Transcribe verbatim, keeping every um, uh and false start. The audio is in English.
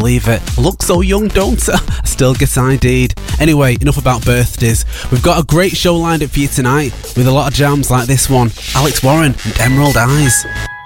believe it. I look so young, don't I? I still get I D'd. Anyway, enough about birthdays. We've got a great show lined up for you tonight with a lot of jams like this one. Alex Warren and Emerald Eyes.